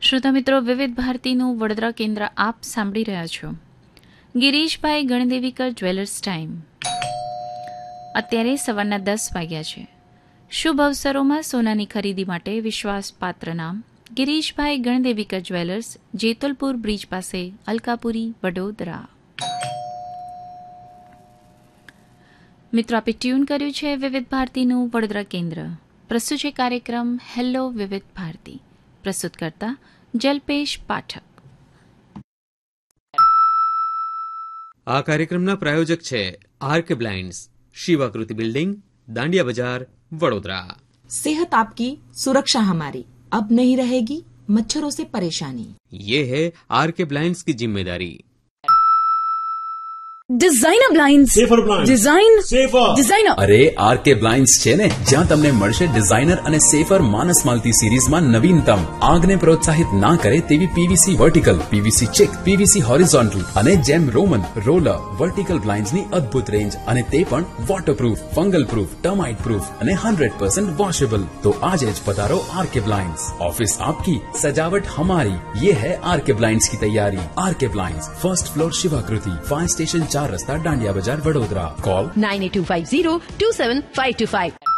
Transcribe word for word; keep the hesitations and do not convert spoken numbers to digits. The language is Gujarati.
શ્રોતા મિત્રો, વિવિધ ભારતીનું વડોદરા કેન્દ્ર આપ સાંભળી રહ્યા છો. Girishbhai ગણદેવીકર jewellers time. અત્યારે સવારના દસ વાગ્યા છે. શુભ અવસરોમાં સોનાની ખરીદી માટે વિશ્વાસપાત્ર નામ ગિરીશભાઈ ગણદેવીકર જ્વેલર્સ, જેતલપુર બ્રિજ પાસે, અલકાપુરી, વડોદરા. મિત્રો, આપે ટ્યુન કર્યું છે વિવિધ ભારતીનું વડોદરા કેન્દ્ર. પ્રસ્તુત છે કાર્યક્રમ હેલો વિવિધ ભારતી. પ્રસ્તુત કરતા જલ્પેશ પાઠક. આ કાર્યક્રમના પ્રાયોજક છે આરકે બ્લાઇન્ડ્સ, શિવાકૃતિ બિલ્ડિંગ, દાંડિયા બજાર, વડોદરા. सेहत आपकी सुरक्षा हमारी, अब नहीं रहेगी मच्छरों से परेशानी. ये है आरके ब्लाइंड्स की जिम्मेदारी. Designer blinds, safer blinds, design safer designer. અરે આરકે બ્લાઇન્ડ્સ છે ને, જ્યાં તમને મળશે ડિઝાઇનર અને સેફર માનસ માલતી સિરીઝમાં નવીનતમ, આગને પ્રોત્સાહિત ના કરે તેવી PVC vertical, PVC check, PVC horizontal અને જેમ રોમન, રોલર, વર્ટિકલ બ્લાઇન્ડ્સની અદ્ભુત રેન્જ, અને તે પણ waterproof, fungal proof, termite proof અને હંડ્રેડ પર્સન્ટ વોશેબલ. તો આજે જ પધારો આરકે બ્લાઇન્ડ્સ. ઓફિસ આપકી, સજાવટ हमारी. ये है आरके ब्लाइंड्स की तैयारी. R K blinds, first floor, शिवाकृति, fire station, चार रस्ता, डांडिया बाजार, Vadodara. Call nine eight two five zero two seven five two five.